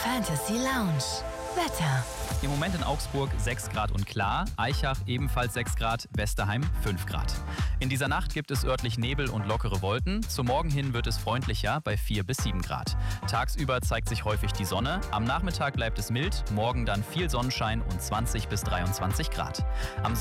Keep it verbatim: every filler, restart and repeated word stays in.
Fantasy Lounge. Wetter. Im Moment in Augsburg sechs Grad und klar, Aichach ebenfalls sechs Grad, Westerheim fünf Grad. In dieser Nacht gibt es örtlich Nebel und lockere Wolken. Zum Morgen hin wird es freundlicher bei vier bis sieben Grad. Tagsüber zeigt sich häufig die Sonne, am Nachmittag bleibt es mild, morgen dann viel Sonnenschein und zwanzig bis dreiundzwanzig Grad. Am